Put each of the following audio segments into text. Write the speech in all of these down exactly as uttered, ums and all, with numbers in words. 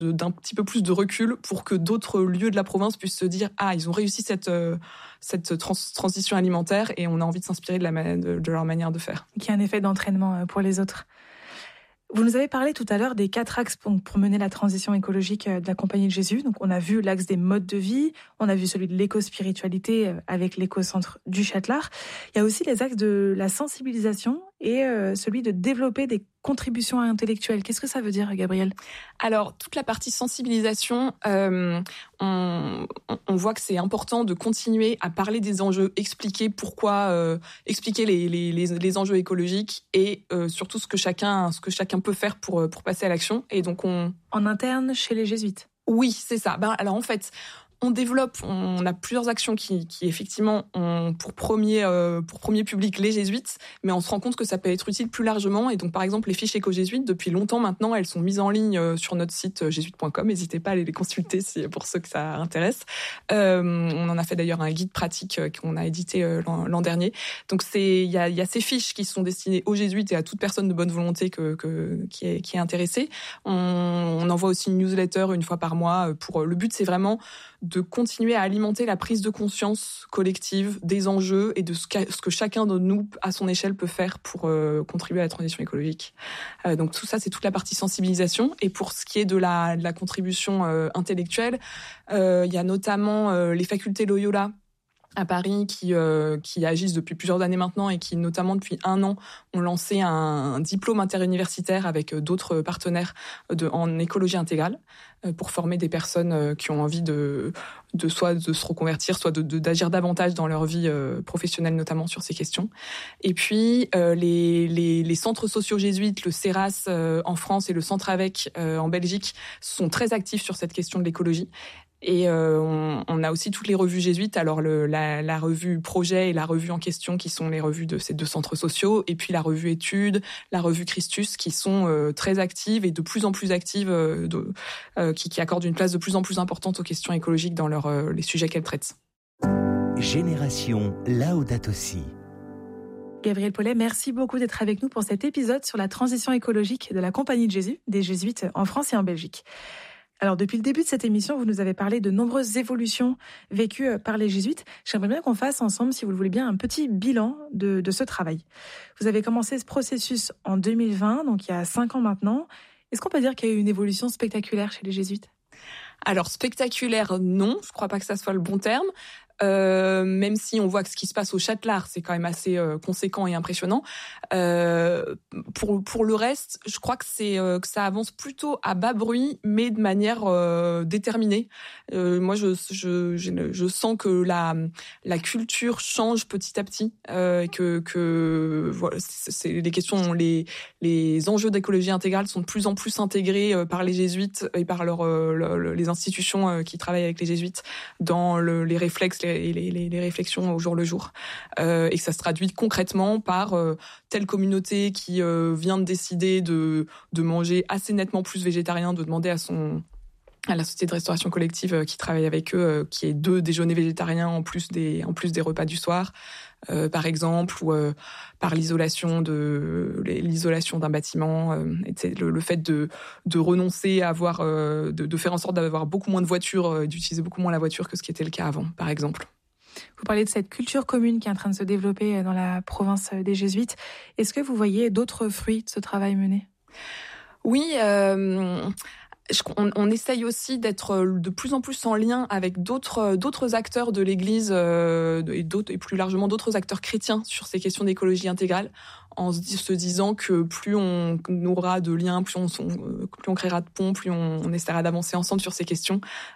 d'un petit peu plus de recul pour que d'autres lieux de la province puissent se dire « Ah, ils ont réussi cette, euh, cette trans- transition alimentaire et on a envie de s'inspirer de, la ma- de, de leur manière de faire. » Qui a un effet d'entraînement pour les autres. Vous nous avez parlé tout à l'heure des quatre axes pour, pour mener la transition écologique de la Compagnie de Jésus. Donc, on a vu l'axe des modes de vie, on a vu celui de l'éco-spiritualité avec l'éco-centre du Châtelard. Il y a aussi les axes de la sensibilisation et euh, celui de développer des contributions intellectuelles. Qu'est-ce que ça veut dire, Gabrielle ? Alors, toute la partie sensibilisation, euh, on, on voit que c'est important de continuer à parler des enjeux, expliquer pourquoi, euh, expliquer les, les, les, les enjeux écologiques et euh, surtout ce que chacun, ce que chacun peut faire pour, pour passer à l'action. Et donc, on... En interne, chez les jésuites ? Oui, c'est ça. Ben, alors, en fait... On développe, on a plusieurs actions qui, qui effectivement ont pour premier, euh, pour premier public les jésuites, mais on se rend compte que ça peut être utile plus largement. Et donc, par exemple, les fiches éco-jésuites, depuis longtemps maintenant, elles sont mises en ligne sur notre site jésuite point com. N'hésitez pas à aller les consulter si, pour ceux que ça intéresse. Euh, on en a fait d'ailleurs un guide pratique qu'on a édité l'an, l'an dernier. Donc, c'est, il y a, il y a ces fiches qui sont destinées aux jésuites et à toute personne de bonne volonté que, que, qui est, qui est intéressée. On, on envoie aussi une newsletter une fois par mois. Pour, le but, c'est vraiment de continuer à alimenter la prise de conscience collective des enjeux et de ce que, ce que chacun de nous, à son échelle, peut faire pour euh, contribuer à la transition écologique. Euh, donc tout ça, c'est toute la partie sensibilisation. Et pour ce qui est de la, de la contribution euh, intellectuelle, euh, il y a notamment euh, les facultés Loyola à Paris qui euh, qui agissent depuis plusieurs années maintenant et qui notamment depuis un an ont lancé un, un diplôme interuniversitaire avec d'autres partenaires de en écologie intégrale euh, pour former des personnes euh, qui ont envie de de soit de se reconvertir, soit de, de d'agir davantage dans leur vie euh, professionnelle notamment sur ces questions. Et puis euh, les les les centres sociaux jésuites, le CERAS euh, en France et le Centre Avec euh, en Belgique sont très actifs sur cette question de l'écologie. Et euh, on, on a aussi toutes les revues jésuites, alors le, la, la revue Projet et la revue en question qui sont les revues de ces deux centres sociaux, et puis la revue Études, la revue Christus qui sont euh, très actives et de plus en plus actives, euh, de, euh, qui, qui accordent une place de plus en plus importante aux questions écologiques dans leur, euh, les sujets qu'elles traitent. Génération Laudato Si. Gabrielle Paulet, merci beaucoup d'être avec nous pour cet épisode sur la transition écologique de la Compagnie de Jésus, des jésuites en France et en Belgique. Alors, depuis le début de cette émission, vous nous avez parlé de nombreuses évolutions vécues par les jésuites. J'aimerais bien qu'on fasse ensemble, si vous le voulez bien, un petit bilan de, de ce travail. Vous avez commencé ce processus en deux mille vingt, donc il y a cinq ans maintenant. Est-ce qu'on peut dire qu'il y a eu une évolution spectaculaire chez les jésuites ? Alors, spectaculaire, non. Je ne crois pas que ça soit le bon terme. Euh, même si on voit que ce qui se passe au Châtelard, c'est quand même assez euh, conséquent et impressionnant. Euh, pour pour le reste, je crois que c'est euh, que ça avance plutôt à bas bruit, mais de manière euh, déterminée. Euh, moi, je, je je je sens que la la culture change petit à petit, euh, que que voilà, c'est, c'est les questions, les les enjeux d'écologie intégrale sont de plus en plus intégrés euh, par les jésuites et par leur, euh, le, les institutions euh, qui travaillent avec les jésuites dans le, les réflexes, les et les, les, les réflexions au jour le jour. Euh, et que ça se traduit concrètement par euh, telle communauté qui euh, vient de décider de, de manger assez nettement plus végétarien, de demander à son à la société de restauration collective euh, qui travaille avec eux, euh, qui est deux déjeuners végétariens en plus des, en plus des repas du soir, euh, par exemple, ou euh, par l'isolation de l'isolation d'un bâtiment, euh, et le, le fait de, de renoncer à avoir, euh, de, de faire en sorte d'avoir beaucoup moins de voitures, euh, d'utiliser beaucoup moins la voiture que ce qui était le cas avant, par exemple. Vous parlez de cette culture commune qui est en train de se développer dans la province des Jésuites. Est-ce que vous voyez d'autres fruits de ce travail mené ? Oui, euh, On, on essaye aussi d'être de plus en plus en lien avec d'autres d'autres acteurs de l'Église euh, et d'autres et plus largement d'autres acteurs chrétiens sur ces questions d'écologie intégrale, en se, se disant que plus on aura de liens, plus on, plus on créera de ponts, plus on, on essaiera d'avancer ensemble sur ces questions,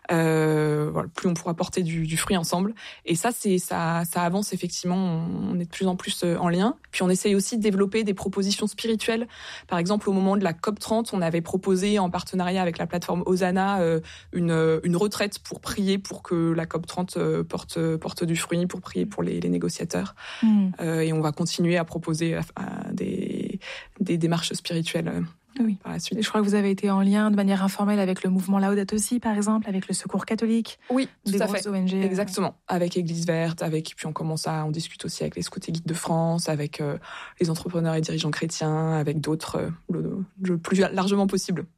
euh, voilà, plus on pourra porter du, du fruit ensemble. Et ça, c'est ça, ça avance effectivement. On est de plus en plus en lien. Puis on essaye aussi de développer des propositions spirituelles. Par exemple, au moment de la COP trente, on avait proposé en partenariat avec la plateforme Hosanna euh, une, une retraite pour prier pour que la COP trente euh, porte porte du fruit, pour prier pour les, les négociateurs. Mmh. Euh, et on va continuer à proposer à, à des, des démarches spirituelles oui. par la suite. Et je crois que vous avez été en lien de manière informelle avec le mouvement Laudato Si, par exemple, avec le Secours catholique. Oui, tout des à grosses fait. O N G. Exactement. Euh... Avec Église Verte, avec puis on commence à, on discute aussi avec les Scouts et Guides de France, avec euh, les entrepreneurs et dirigeants chrétiens, avec d'autres, euh, le, le plus largement possible.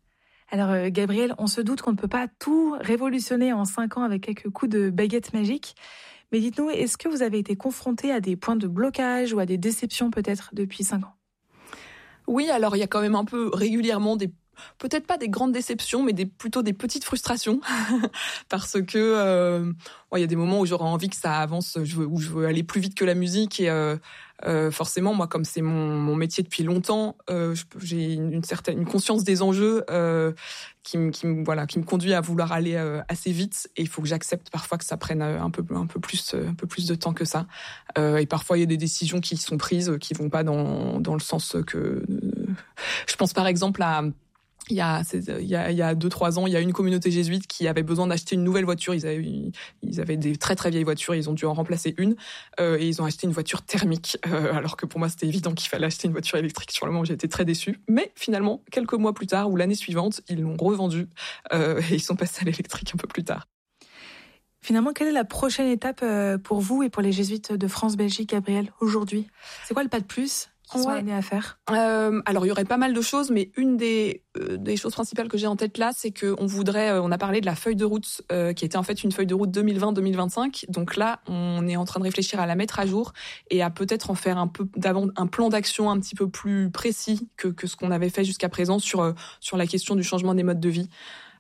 Alors euh, Gabriel, on se doute qu'on ne peut pas tout révolutionner en cinq ans avec quelques coups de baguette magique. Mais dites-nous, est-ce que vous avez été confronté à des points de blocage ou à des déceptions peut-être depuis cinq ans ? Oui, alors il y a quand même un peu régulièrement des peut-être pas des grandes déceptions, mais des, plutôt des petites frustrations. Parce que euh, ouais, y a des moments où j'aurais envie que ça avance, je veux, où je veux aller plus vite que la musique. Et euh, euh, forcément, moi, comme c'est mon, mon métier depuis longtemps, euh, je, j'ai une, une certaine une conscience des enjeux euh, qui, me, qui, me, voilà, qui me conduit à vouloir aller euh, assez vite. Et il faut que j'accepte parfois que ça prenne un peu, un peu, plus, un peu plus de temps que ça. Euh, et parfois, il y a des décisions qui sont prises qui vont pas dans, dans le sens que... Euh, je pense par exemple à... Il y a, il y a, il y a deux, trois ans, il y a une communauté jésuite qui avait besoin d'acheter une nouvelle voiture. Ils avaient, ils avaient des très très vieilles voitures. Ils ont dû en remplacer une, euh, et ils ont acheté une voiture thermique. Euh, alors que pour moi, c'était évident qu'il fallait acheter une voiture électrique. Sur le moment, j'ai été très déçue. Mais finalement, quelques mois plus tard ou l'année suivante, ils l'ont revendue, euh, et ils sont passés à l'électrique un peu plus tard. Finalement, quelle est la prochaine étape pour vous et pour les jésuites de France-Belgique, Gabriel, aujourd'hui ? C'est quoi le pas de plus qui sont amenés à faire ? euh, Alors, il y aurait pas mal de choses, mais une des, euh, des choses principales que j'ai en tête là, c'est qu'on voudrait, euh, on a parlé de la feuille de route, euh, qui était en fait une feuille de route deux mille vingt deux mille vingt-cinq. Donc là, on est en train de réfléchir à la mettre à jour et à peut-être en faire un peu d'avant, un plan d'action un petit peu plus précis que, que ce qu'on avait fait jusqu'à présent sur, euh, sur la question du changement des modes de vie.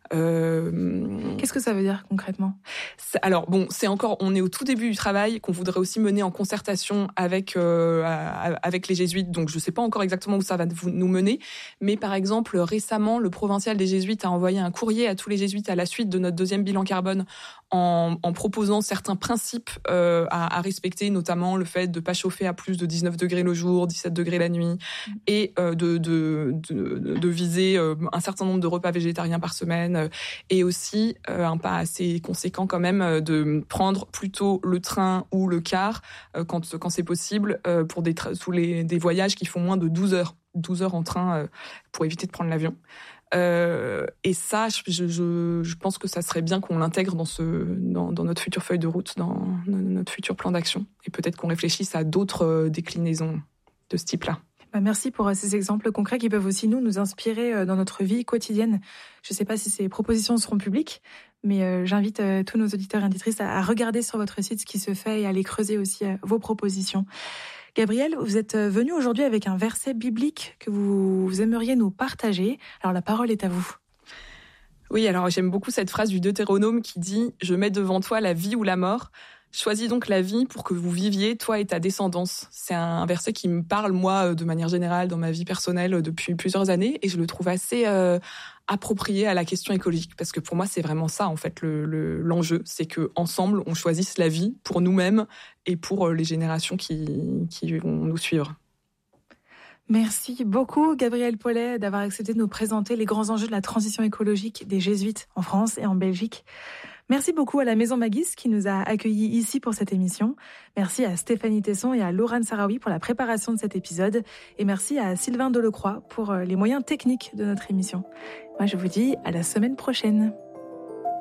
Euh... Qu'est-ce que ça veut dire concrètement ? Alors bon, c'est encore, on est au tout début du travail qu'on voudrait aussi mener en concertation avec euh, avec les jésuites. Donc je sais pas encore exactement où ça va nous mener, mais par exemple récemment, le provincial des jésuites a envoyé un courrier à tous les jésuites à la suite de notre deuxième bilan carbone en, en proposant certains principes euh, à, à respecter, notamment le fait de pas chauffer à plus de dix-neuf degrés le jour, dix-sept degrés la nuit, et euh, de, de, de, de viser euh, un certain nombre de repas végétariens par semaine. Et aussi euh, un pas assez conséquent quand même de prendre plutôt le train ou le car euh, quand quand c'est possible euh, pour des tra- tous les des voyages qui font moins de douze heures douze heures en train euh, pour éviter de prendre l'avion. Euh, et ça, je, je, je pense que ça serait bien qu'on l'intègre dans ce dans, dans notre future feuille de route, dans, dans notre futur plan d'action, et peut-être qu'on réfléchisse à d'autres euh, déclinaisons de ce type-là. Merci pour ces exemples concrets qui peuvent aussi nous, nous inspirer dans notre vie quotidienne. Je ne sais pas si ces propositions seront publiques, mais j'invite tous nos auditeurs et auditrices à regarder sur votre site ce qui se fait et à aller creuser aussi vos propositions. Gabriel, vous êtes venu aujourd'hui avec un verset biblique que vous aimeriez nous partager. Alors la parole est à vous. Oui, alors j'aime beaucoup cette phrase du Deutéronome qui dit « Je mets devant toi la vie ou la mort ». Choisis donc la vie pour que vous viviez, toi et ta descendance. C'est un verset qui me parle, moi, de manière générale, dans ma vie personnelle depuis plusieurs années, et je le trouve assez euh, approprié à la question écologique, parce que pour moi, c'est vraiment ça, en fait, le, le, l'enjeu. C'est qu'ensemble, on choisisse la vie pour nous-mêmes et pour les générations qui, qui vont nous suivre. Merci beaucoup, Gabriel Paulet, d'avoir accepté de nous présenter les grands enjeux de la transition écologique des jésuites en France et en Belgique. Merci beaucoup à la Maison Magis qui nous a accueillis ici pour cette émission. Merci à Stéphanie Tesson et à Laurent Sarawi pour la préparation de cet épisode. Et merci à Sylvain Delecroix pour les moyens techniques de notre émission. Moi, je vous dis à la semaine prochaine.